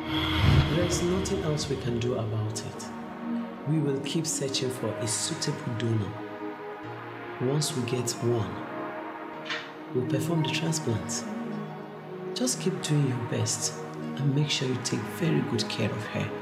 There is nothing else we can do about it. We will keep searching for a suitable donor. Once we get one, we'll perform the transplant. Just keep doing your best and make sure you take very good care of her.